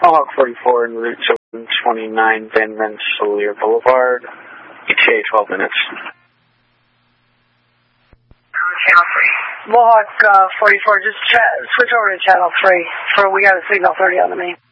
Mohawk 44 and Route 729, Van Rensselaer Boulevard. ETA 12 minutes. Channel 3. Mohawk 44, just switch over to Channel 3. We got a signal 30 on the main.